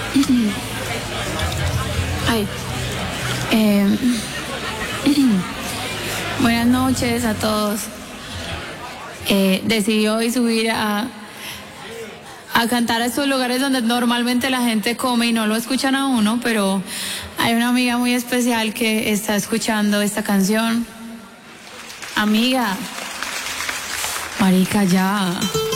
Ay. Buenas noches a todos. Decidí hoy subir a cantar a estos lugares donde normalmente la gente come y no lo escuchan a uno, pero hay una amiga muy especial que está escuchando esta canción. Amiga, marica, ya.